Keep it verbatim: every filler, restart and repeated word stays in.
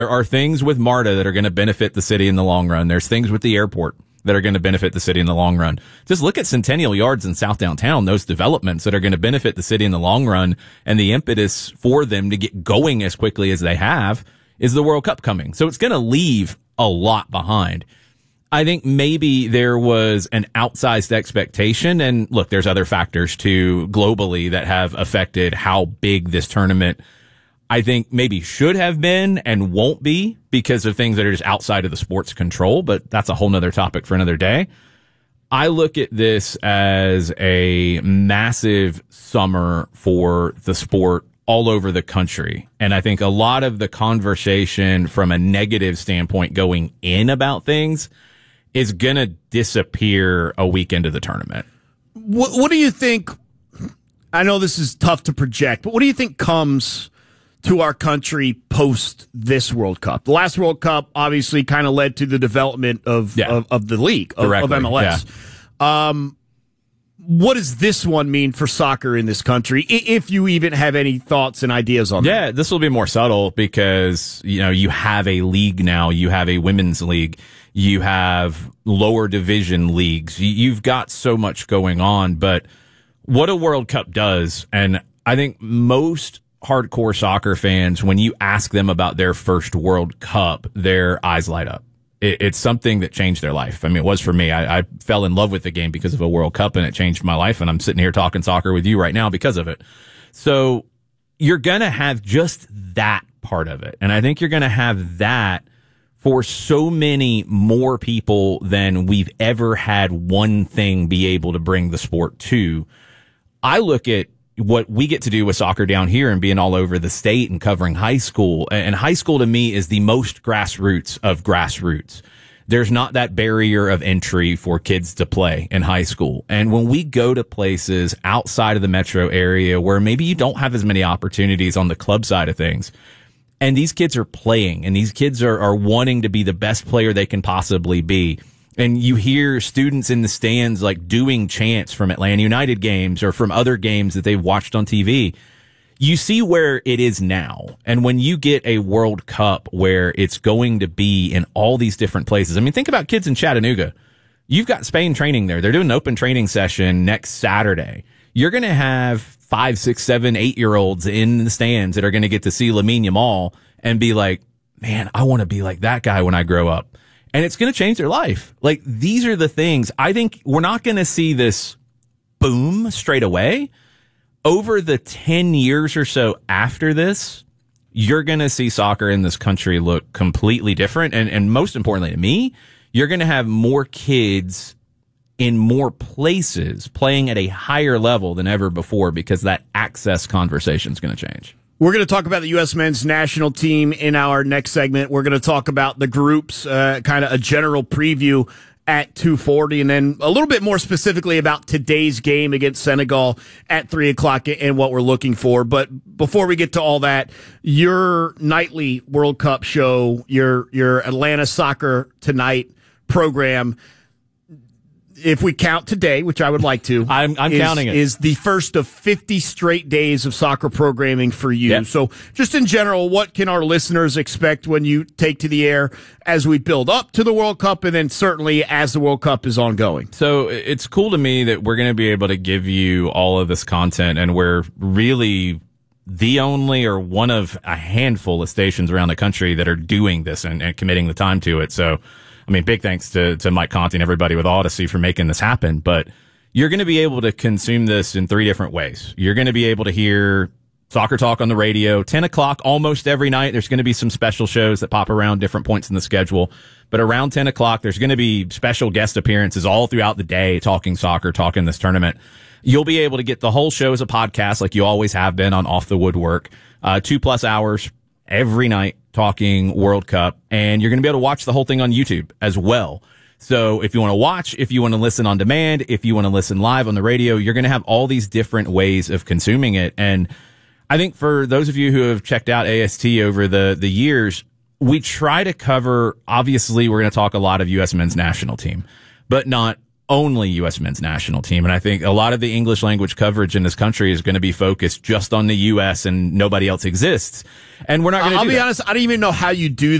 There are things with MARTA that are going to benefit the city in the long run. There's things with the airport that are going to benefit the city in the long run. Just look at Centennial Yards in South Downtown, those developments that are going to benefit the city in the long run, and the impetus for them to get going as quickly as they have is the World Cup coming. So it's going to leave a lot behind. I think maybe there was an outsized expectation, and look, there's other factors too globally that have affected how big this tournament I think maybe should have been and won't be because of things that are just outside of the sport's control, but that's a whole nother topic for another day. I look at this as a massive summer for the sport all over the country. And I think a lot of the conversation from a negative standpoint going in about things is going to disappear a week into the tournament. What, what do you think? I know this is tough to project, but what do you think comes to our country post this World Cup? The last World Cup obviously kind of led to the development of, yeah. of, of the league, of, of M L S. Yeah. Um, what does this one mean for soccer in this country, if you even have any thoughts and ideas on yeah, that? Yeah, this will be more subtle because, you know, you have a league now. You have a women's league. You have lower division leagues. You've got so much going on. But what a World Cup does, and I think most hardcore soccer fans, when you ask them about their first World Cup, their eyes light up. It, it's something that changed their life. I mean, it was for me. I, I fell in love with the game because of a World Cup, and it changed my life, and I'm sitting here talking soccer with you right now because of it. So you're going to have just that part of it, and I think you're going to have that for so many more people than we've ever had one thing be able to bring the sport to. I look at what we get to do with soccer down here and being all over the state and covering high school. And high school to me is the most grassroots of grassroots. There's not that barrier of entry for kids to play in high school. And when we go to places outside of the metro area where maybe you don't have as many opportunities on the club side of things, and these kids are playing and these kids are, are wanting to be the best player they can possibly be, and you hear students in the stands like doing chants from Atlanta United games or from other games that they've watched on T V. You see where it is now. And when you get a World Cup where it's going to be in all these different places. I mean, think about kids in Chattanooga. You've got Spain training there. They're doing an open training session next Saturday. You're going to have five, six, seven, eight year olds in the stands that are going to get to see Lamine Yamal and be like, man, I want to be like that guy when I grow up. And it's going to change their life. Like, these are the things. I think we're not going to see this boom straight away. Over the ten years or so after this, you're going to see soccer in this country look completely different. And, and most importantly to me, you're going to have more kids in more places playing at a higher level than ever before because that access conversation is going to change. We're going to talk about the U S men's national team in our next segment. We're going to talk about the groups, uh, kind of a general preview at two forty, and then a little bit more specifically about today's game against Senegal at three o'clock and what we're looking for. But before we get to all that, your nightly World Cup show, your your Atlanta Soccer Tonight program, if we count today, which I would like to, I'm, I'm is, counting it, is the first of fifty straight days of soccer programming for you. Yep. So just in general, what can our listeners expect when you take to the air as we build up to the World Cup and then certainly as the World Cup is ongoing? So it's cool to me that we're going to be able to give you all of this content, and we're really the only or one of a handful of stations around the country that are doing this and, and committing the time to it. So I mean, big thanks to, to Mike Conti and everybody with Odyssey for making this happen. But you're going to be able to consume this in three different ways. You're going to be able to hear Soccer Talk on the radio, ten o'clock almost every night. There's going to be some special shows that pop around different points in the schedule. But around ten o'clock, there's going to be special guest appearances all throughout the day, talking soccer, talking this tournament. You'll be able to get the whole show as a podcast like you always have been on Off the Woodwork, uh, two plus hours every night talking World Cup. And you're going to be able to watch the whole thing on YouTube as well. So if you want to watch, if you want to listen on demand, if you want to listen live on the radio, you're going to have all these different ways of consuming it. And I think for those of you who have checked out A S T over the, the years, we try to cover, obviously, we're going to talk a lot of U S men's national team, but not only U S men's national team. And I think a lot of the English language coverage in this country is going to be focused just on the U S and nobody else exists. And we're not going to I'll do be that. honest, I don't even know how you do